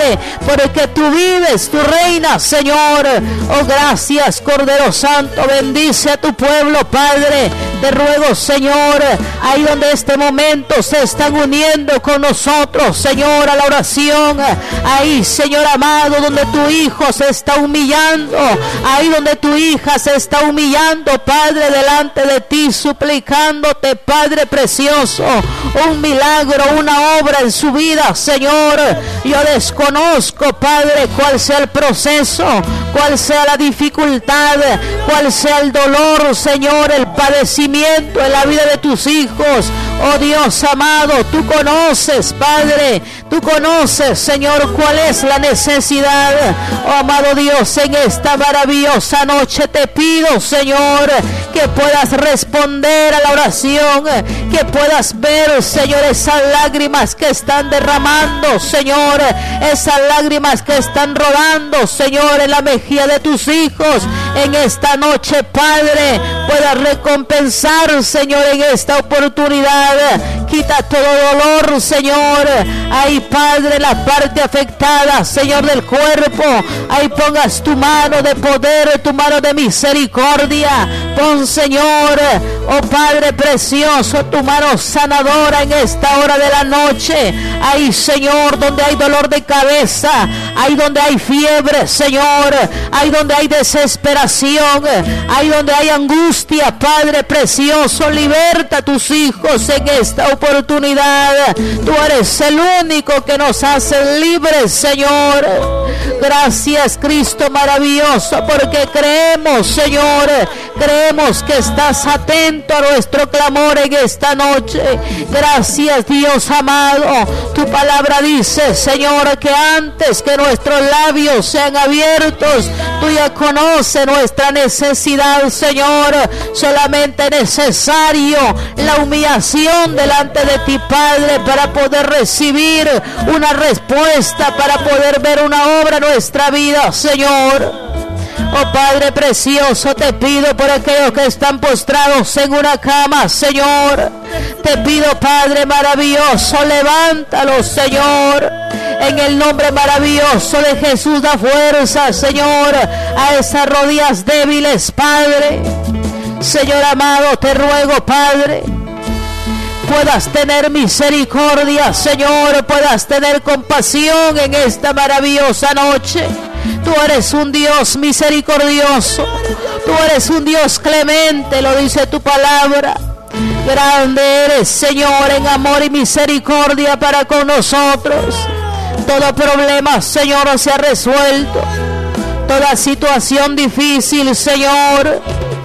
Padre, porque tú vives, tú reinas, Señor. Oh, gracias, Cordero Santo. Bendice a tu pueblo, Padre. Te ruego, Señor, ahí donde este momento se están uniendo con nosotros, Señor, a la oración. Ahí, Señor amado, donde tu hijo se está humillando. Ahí donde tu hija se está humillando, Padre, delante de ti, suplicándote, Padre precioso, un milagro, una obra en su vida, Señor. Yo desconozco, Padre, cuál sea el proceso, cuál sea la dificultad, cuál sea el dolor, Señor, el padecimiento en la vida de tus hijos. Oh Dios amado, tú conoces, Padre, tú conoces, Señor, cuál es la necesidad. Oh amado Dios, en esta maravillosa noche te pido, Señor, que puedas responder a la oración, que puedas ver, Señor, esas lágrimas que están derramando, Señor, esas lágrimas que están rodando, Señor, en la mejilla de tus hijos. En esta noche, Padre, puedas recompensar, Señor, en esta oportunidad. Quita todo dolor, Señor. Ahí, Padre, la parte afectada, Señor, del cuerpo. Ahí pongas tu mano de poder, tu mano de misericordia. Pon, Señor, oh Padre precioso, tu mano sanadora en esta hora de la noche. Ahí, Señor, donde hay dolor de cabeza, ahí donde hay fiebre, Señor, ahí donde hay desesperación, ahí donde hay angustia, Padre precioso, liberta a tus hijos en esta oportunidad. Tú eres el único que nos hace libres, Señor. Gracias, Cristo maravilloso, porque creemos, Señor, creemos que estás atento a nuestro clamor en esta noche. Gracias, Dios amado. Tu palabra dice, Señor, que antes que nuestros labios sean abiertos, tú ya conoces nuestra necesidad, Señor. Solamente necesario la humillación delante de ti, Padre, para poder recibir una respuesta, para poder ver una obra en nuestra vida, Señor. Oh Padre precioso, te pido por aquellos que están postrados en una cama, Señor. Te pido, Padre maravilloso, levántalos, Señor. En el nombre maravilloso de Jesús, da fuerza, Señor, a esas rodillas débiles, Padre. Señor amado, te ruego, Padre, puedas tener misericordia, Señor, puedas tener compasión en esta maravillosa noche. Tú eres un Dios misericordioso, tú eres un Dios clemente, lo dice tu palabra. Grande eres, Señor, en amor y misericordia para con nosotros. Todo problema, Señor, se ha resuelto. Toda situación difícil, Señor,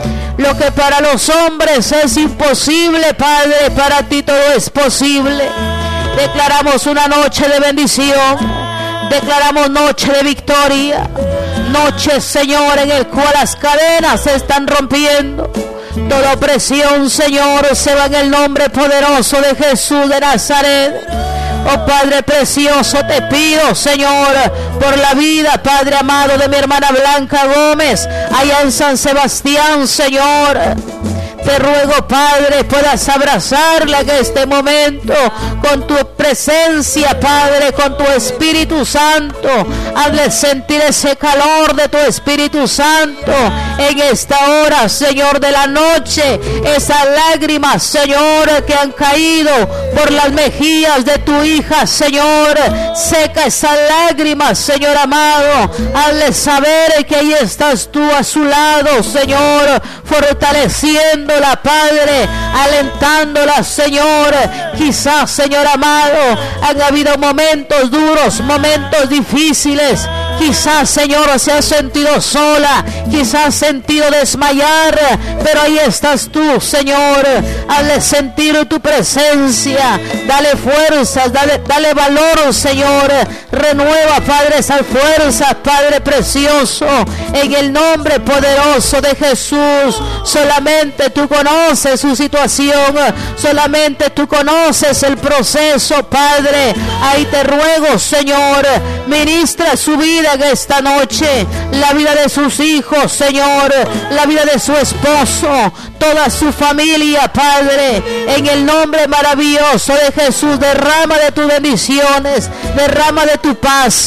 lo que para los hombres es imposible, Padre, para ti todo es posible. Declaramos una noche de bendición. Declaramos noche de victoria. Noche, Señor, en el cual las cadenas se están rompiendo. Toda opresión, Señor, se va en el nombre poderoso de Jesús de Nazaret. Oh Padre precioso, te pido, Señor, por la vida, Padre amado, de mi hermana Blanca Gómez, allá en San Sebastián, Señor. Te ruego, Padre, puedas abrazarla en este momento con tu presencia, Padre, con tu Espíritu Santo. Hazle sentir ese calor de tu Espíritu Santo en esta hora, Señor, de la noche. Esas lágrimas, Señor, que han caído por las mejillas de tu hija, Señor. Seca esas lágrimas, Señor amado. Hazle saber que ahí estás tú a su lado, Señor, fortaleciendo, Padre, alentándola, Señor. Quizás, Señor amado, han habido momentos duros, momentos difíciles. Quizás, Señor, se ha sentido sola, quizás ha sentido desmayar, pero ahí estás tú, Señor. Hazle sentir tu presencia, dale fuerzas, dale valor, Señor. Renueva, Padre, esas fuerzas, Padre precioso, en el nombre poderoso de Jesús. Solamente tú conoces su situación, solamente tú conoces el proceso, Padre. Ahí te ruego, Señor, ministra su vida en esta noche, la vida de sus hijos, Señor, la vida de su esposo, toda su familia, Padre, en el nombre maravilloso de Jesús. Derrama de tus bendiciones, derrama de tu paz.